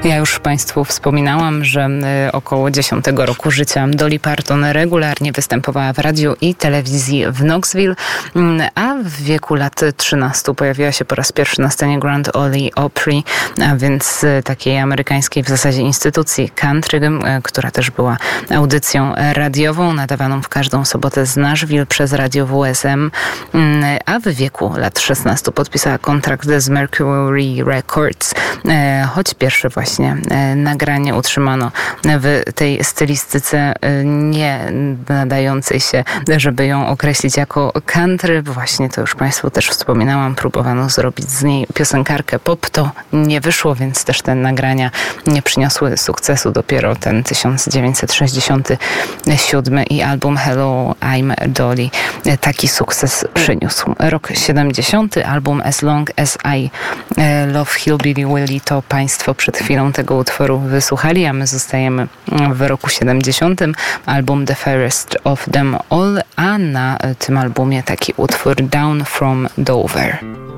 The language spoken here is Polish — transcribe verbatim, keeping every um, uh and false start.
Ja już Państwu wspominałam, że około dziesiątego roku życia Dolly Parton regularnie występowała w radiu i telewizji w Knoxville, a w wieku lat trzynastu pojawiła się po raz pierwszy na scenie Grand Ole Opry, a więc takiej amerykańskiej w zasadzie instytucji country, która też była audycją radiową nadawaną w każdą sobotę z Nashville przez radio W S M, a w wieku lat szesnastu podpisała kontrakt z Mercury Records, choć pierwsze właśnie nagranie utrzymano w tej stylistyce nie nadającej się, żeby ją określić jako country. Właśnie to już Państwu też wspominałam, próbowano zrobić z niej piosenkarkę pop, to nie wyszło, więc też te nagrania nie przyniosły sukcesu. Dopiero ten tysiąc dziewięćset sześćdziesiąty siódmy i album Hello, I'm Dolly taki sukces przyniósł. Rok siedemdziesiąty, album As Long As I Love Hillbilly Willie, to Państwo przed chwilą tego utworu wysłuchali, a my zostajemy w roku siedemdziesiątym. Album The Fairest of Them All, a na tym albumie taki utwór Down from Dover.